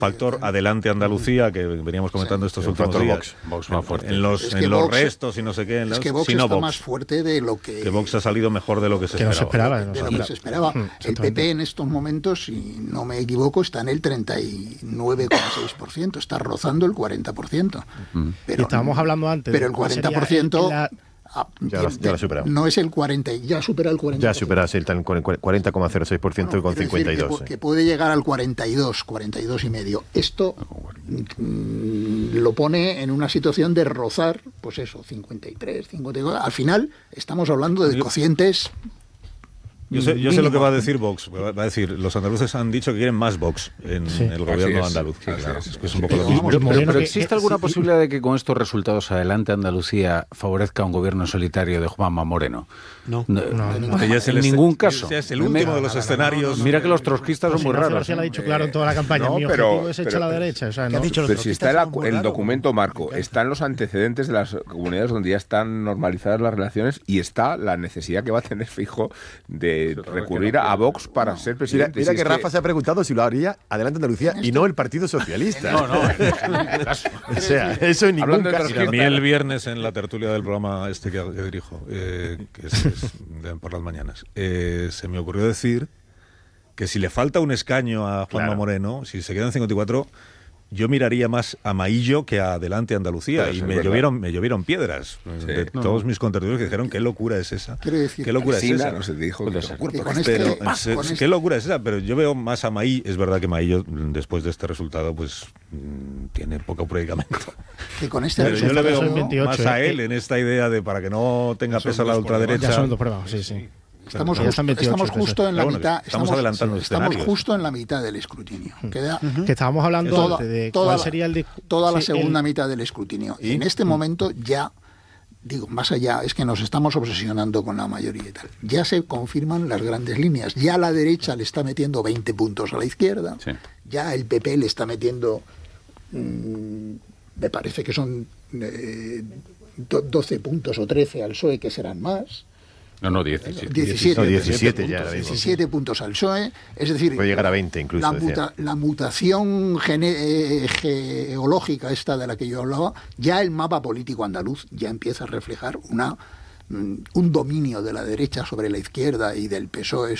factor Adelante Andalucía, que veníamos comentando estos últimos días. Vox más fuerte. En los restos y no sé qué. Es que Vox está más fuerte de lo que... Que Vox ha salido mejor de lo que se esperaba. De lo que se esperaba. El PP en estos momentos, si no me equivoco, está en el 39,6%. Está rozando el 40%. Pero estábamos hablando antes. Pero el 40%... Ya lo ha superado. No es el 40, ya supera el 40%. Ya supera, sí, está en el 40,06% y con 52. Que puede llegar al 42 y medio. Esto lo pone en una situación de rozar, pues eso, 53, 52. Al final estamos hablando de cocientes. Yo sé lo que va a decir Vox. Va a decir, los andaluces han dicho que quieren más Vox en el gobierno andaluz. Sí, claro, es que es un poco lo mismo. Pero ¿existe alguna posibilidad de que con estos resultados Adelante Andalucía favorezca un gobierno solitario de Juanma Moreno? No. En ningún caso. Ese es el último de los escenarios. Mira que los trotskistas son muy raros. Se lo ha dicho claro en toda la campaña. Mi objetivo es echar a la derecha. O sea, pero si está el documento marco, están los antecedentes de las comunidades donde ya están normalizadas las relaciones y está la necesidad que va a tener Fijo de recurrir a Vox para ser presidente. Mira que Rafa se ha preguntado si lo haría Adelante Andalucía y no el Partido Socialista. No. O sea, eso en ningún caso. A mí el viernes en la tertulia del programa que dirijo, que es por las mañanas, se me ocurrió decir que si le falta un escaño a Juanma Moreno, si se queda en 54, yo miraría más a Maillo que a Adelante Andalucía. Y me llovieron piedras de todos mis contertulios que dijeron, ¿qué locura es esa? ¿Qué locura es esa? No se dijo ¿Qué locura es esa? Pero yo veo más a Maillo. Es verdad que Maillo, después de este resultado, pues tiene poco predicamento. Que con este pero yo le veo 28, más a él en esta idea de para que no tenga peso la ultraderecha. Ya son dos pruebas, sí. Estamos justo en la mitad. Estamos adelantando Estamos justo en la mitad del escrutinio. Que estábamos hablando antes de cuál sería toda la segunda mitad del escrutinio. Y en este momento ya, digo, más allá, es que nos estamos obsesionando con la mayoría y tal. Ya se confirman las grandes líneas. Ya la derecha le está metiendo 20 puntos a la izquierda. Sí. Ya el PP le está metiendo, me parece que son 12 puntos o 13 al PSOE, que serán más. No, 17. 17 puntos al PSOE, es decir, puede llegar a 20 incluso. La mutación geológica esta de la que yo hablaba, ya el mapa político andaluz ya empieza a reflejar un dominio de la derecha sobre la izquierda y del PSOE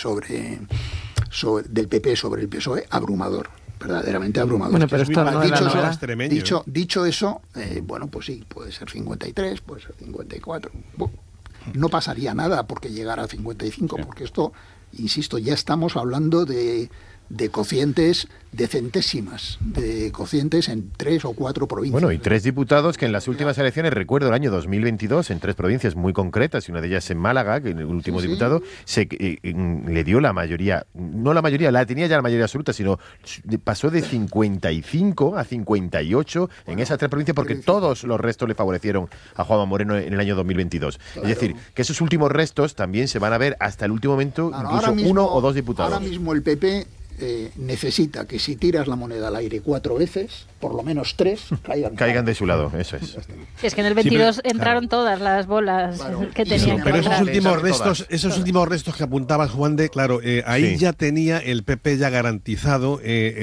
del PP sobre el PSOE abrumador. Verdaderamente abrumador. Bueno, pero esto no dicho eso, bueno, pues sí, puede ser 53, puede ser 54. No pasaría nada porque llegara a 55, porque esto, insisto, ya estamos hablando de cocientes de centésimas, de cocientes en 3 o 4 provincias. Bueno, y 3 diputados que en las últimas elecciones, recuerdo el año 2022, en 3 provincias muy concretas, y una de ellas en Málaga, que el último diputado le dio la mayoría, no la mayoría, tenía ya la mayoría absoluta, sino pasó de 55 a 58 en esas 3 provincias, porque todos los restos le favorecieron a Juanma Moreno en el año 2022. Claro. Es decir, que esos últimos restos también se van a ver hasta el último momento, incluso 1 o 2 diputados. Ahora mismo el PP necesita que si tiras la moneda al aire 4 veces, por lo menos 3 caigan de su lado, eso es. Es que en el 22 entraron todas las bolas que tenían. Pero esos últimos restos que apuntaba Juan de, claro, ahí ya tenía el PP ya garantizado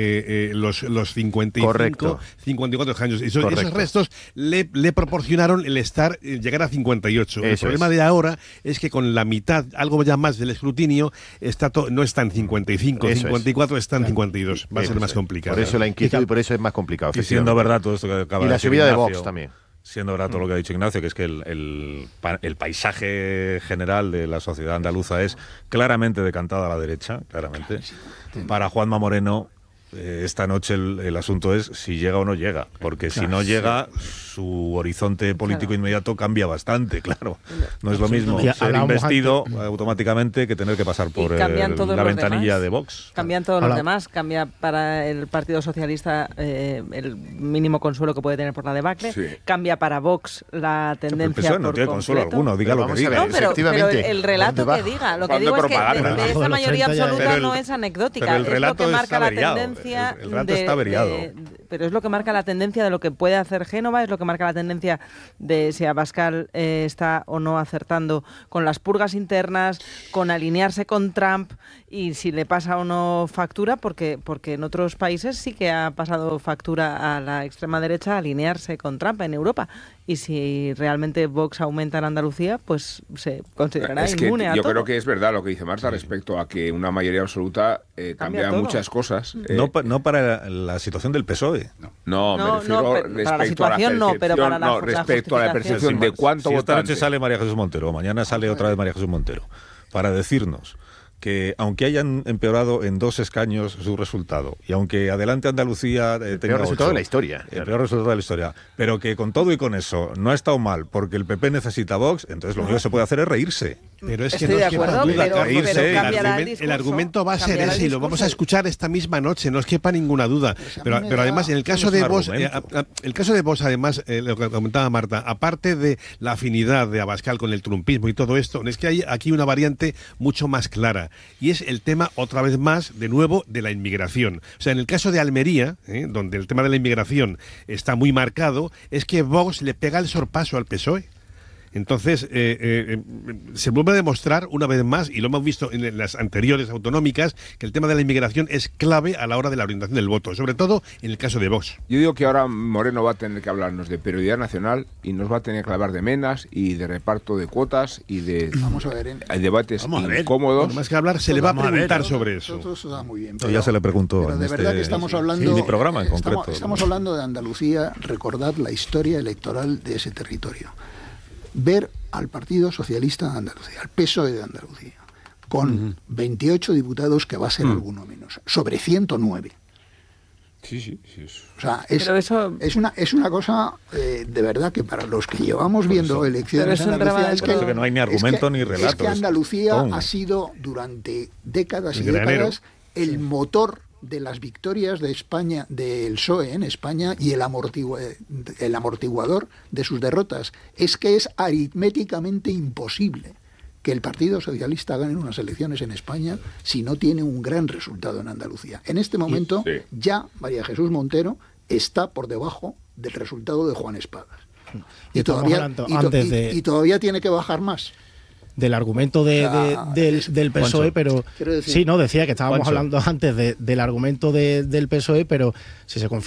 los 55, 54 años. Y esos restos le proporcionaron el llegar a 58. El problema de ahora es que con la mitad, algo ya más del escrutinio, no está en 55, 54, está en 52. Va a ser más complicado. Por eso la inquietud y por eso es más complicado. Y siendo verdad todo esto que acaba de decir Ignacio. Y la subida de Vox también. Siendo verdad todo lo que ha dicho Ignacio, que es que el paisaje general de la sociedad andaluza es claramente decantada a la derecha, claramente. Para Juanma Moreno, esta noche el asunto es si llega o no llega, porque si no llega, su horizonte político inmediato cambia bastante, claro. No es lo mismo ser investido automáticamente que tener que pasar por la ventanilla de Vox. Cambian todos los demás, cambia para el Partido Socialista el mínimo consuelo que puede tener por la debacle, cambia para Vox la tendencia por no tiene consuelo alguno, diga lo que diga. No, pero el relato que diga, lo que digo es que de esa mayoría absoluta no es anecdótica, pero el relato es lo que marca la tendencia. El relato está averiado. pero es lo que marca la tendencia de lo que puede hacer Génova, es lo que marca la tendencia de si Abascal está o no acertando con las purgas internas, con alinearse con Trump y si le pasa o no factura, porque en otros países sí que ha pasado factura a la extrema derecha alinearse con Trump en Europa. Y si realmente Vox aumenta en Andalucía, pues se considerará inmune a todo. Yo creo que es verdad lo que dice Marta respecto a que una mayoría absoluta cambia muchas cosas. No para la situación del PSOE. No, me refiero para la situación no, pero para la respecto a la percepción de cuánto si votante. Esta noche sale María Jesús Montero, mañana sale otra vez María Jesús Montero, para decirnos que aunque hayan empeorado en 2 escaños su resultado, y aunque Adelante Andalucía el tenga peor resultado de la historia. El peor resultado de la historia, pero que con todo y con eso no ha estado mal porque el PP necesita Vox, entonces lo único que se puede hacer es reírse. Pero es que no es quepa duda, el argumento va a ser ese y lo vamos a escuchar esta misma noche, no os quepa ninguna duda. Pero además, en el caso de Vox, además, lo que comentaba Marta, aparte de la afinidad de Abascal con el trumpismo y todo esto, es que hay aquí una variante mucho más clara. Y es el tema, otra vez más, de nuevo, de la inmigración. O sea, en el caso de Almería, donde el tema de la inmigración está muy marcado, es que Vox le pega el sorpaso al PSOE. Entonces, se vuelve a demostrar una vez más, y lo hemos visto en las anteriores autonómicas, que el tema de la inmigración es clave a la hora de la orientación del voto, sobre todo en el caso de Vox. Yo digo que ahora Moreno va a tener que hablarnos de prioridad nacional y nos va a tener que hablar de menas y de reparto de cuotas y de debates incómodos. Más que hablar, se le va a preguntar sobre eso. Todo eso da muy bien. Ya se le preguntó pero de verdad que estamos hablando, mi programa en concreto. Estamos hablando de Andalucía, recordad la historia electoral de ese territorio. Ver al Partido Socialista de Andalucía, al PSOE de Andalucía, con 28 diputados, que va a ser alguno menos, sobre 109. Sí. O sea, es una cosa de verdad que para los que llevamos viendo elecciones en Andalucía es que no hay ni argumento ni relato. Es que Andalucía ha sido durante décadas y décadas el motor de las victorias de España, del PSOE en España, y el amortiguador de sus derrotas. Es que es aritméticamente imposible que el Partido Socialista gane unas elecciones en España si no tiene un gran resultado en Andalucía. En este momento ya María Jesús Montero está por debajo del resultado de Juan Espadas. Y todavía tiene que bajar más. Del argumento del PSOE, pero sí, no, decía que estábamos hablando antes del argumento del PSOE, pero si se confirma